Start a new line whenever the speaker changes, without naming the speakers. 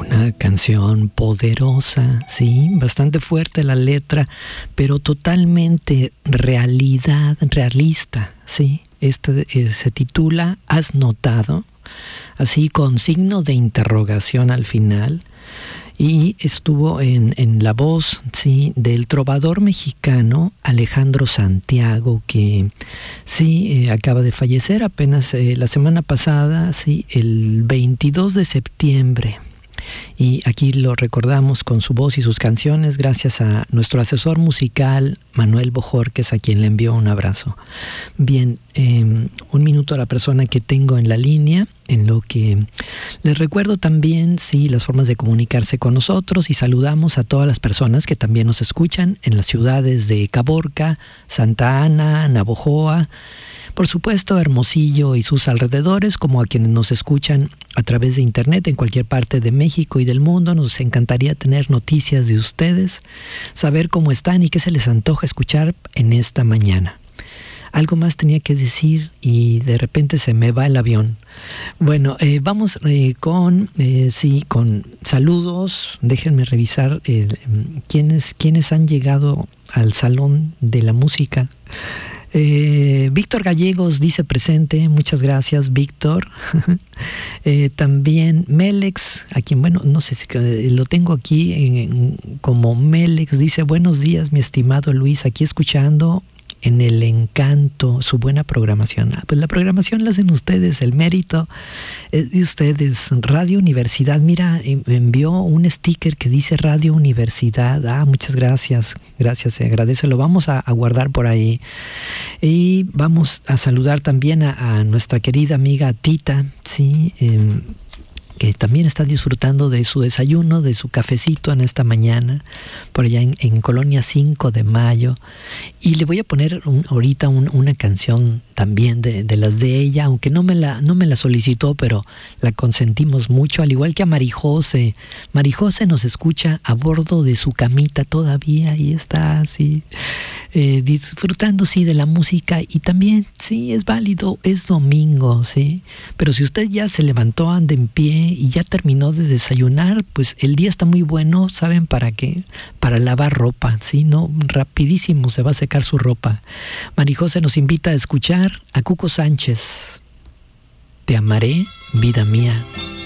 Una canción poderosa, sí, bastante fuerte la letra, pero totalmente realista, sí. Se titula ¿Has notado? Así con signo de interrogación al final. Y estuvo en la voz, sí, del trovador mexicano Alejandro Santiago, que sí acaba de fallecer apenas la semana pasada, sí, el 22 de septiembre. Y aquí lo recordamos con su voz y sus canciones gracias a nuestro asesor musical Manuel Bojorquez, a quien le envío un abrazo. Bien, un minuto a la persona que tengo en la línea, en lo que les recuerdo también, sí, las formas de comunicarse con nosotros, y saludamos a todas las personas que también nos escuchan en las ciudades de Caborca, Santa Ana, Navojoa, por supuesto Hermosillo y sus alrededores, como a quienes nos escuchan a través de internet en cualquier parte de México y del mundo. Nos encantaría tener noticias de ustedes, saber cómo están y qué se les antoja escuchar en esta mañana. Algo más tenía que decir y de repente se me va el avión. Bueno, vamos con saludos. Déjenme revisar quiénes han llegado al Salón de la Música. Víctor Gallegos dice presente, muchas gracias Víctor. También Melex, a quien, bueno, no sé si lo tengo aquí como Melex, dice buenos días mi estimado Luis, aquí escuchando en el encanto su buena programación. Pues la programación la hacen ustedes, el mérito es de ustedes. Radio Universidad, mira, me envió un sticker que dice Radio Universidad. Muchas gracias, se agradece, lo vamos a guardar por ahí. Y vamos a saludar también a nuestra querida amiga Tita, sí, que también está disfrutando de su desayuno, de su cafecito en esta mañana, por allá en Colonia 5 de Mayo. Y le voy a poner ahorita una canción también de las de ella, aunque no me la solicitó, pero la consentimos mucho, al igual que a Marijose. Marijose nos escucha a bordo de su camita todavía y está así, disfrutando, sí, de la música. Y también, sí, es válido, es domingo, sí, pero si usted ya se levantó, anda en pie y ya terminó de desayunar, pues el día está muy bueno. ¿Saben para qué? Para lavar ropa, ¿sí? No, rapidísimo se va a secar su ropa. Marijose nos invita a escuchar a Cuco Sánchez. Te amaré, vida mía.